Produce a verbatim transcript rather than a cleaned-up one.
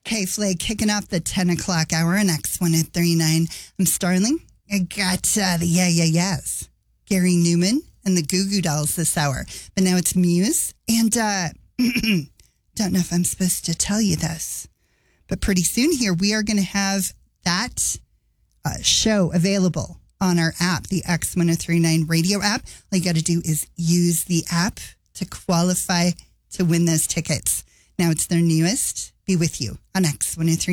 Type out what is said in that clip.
Hey, Flag, kicking off the ten o'clock hour on X one oh three point nine. I'm Starling. I got uh, the Yeah, Yeah, Yeahs. Gary Newman and the Goo Goo Dolls this hour. But now it's Muse. And uh, don't know if I'm supposed to tell you this, but pretty soon here we are going to have that uh, show available on our app, the X one oh three point nine radio app. All you got to do is use the app to qualify to win those tickets. Now it's their newest. Be with you on X one oh three.